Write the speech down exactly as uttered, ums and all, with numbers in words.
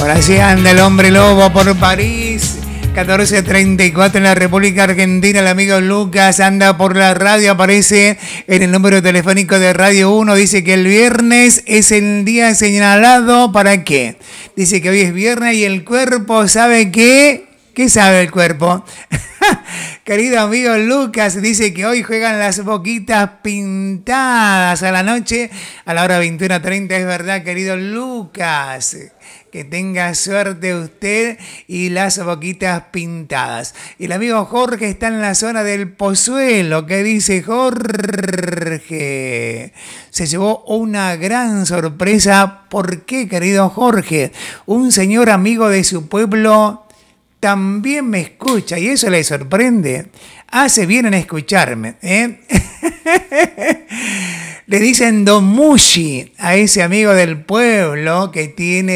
Por allí anda el hombre lobo por París. catorce treinta y cuatro en la República Argentina. El amigo Lucas anda por la radio. Aparece en el número telefónico de Radio uno. Dice que el viernes es el día señalado. ¿Para qué? Dice que hoy es viernes y el cuerpo sabe qué. ¿Qué sabe el cuerpo? Querido amigo Lucas, dice que hoy juegan las Boquitas Pintadas a la noche, a la hora veintiuno treinta. Es verdad, querido Lucas. Que tenga suerte usted y las Boquitas Pintadas. Y el amigo Jorge está en la zona del Pozuelo. ¿Qué dice Jorge? Se llevó una gran sorpresa. ¿Por qué, querido Jorge? Un señor amigo de su pueblo también me escucha y eso le sorprende. Hace bien en escucharme, ¿eh? Le dicen Don Mushi a ese amigo del pueblo que tiene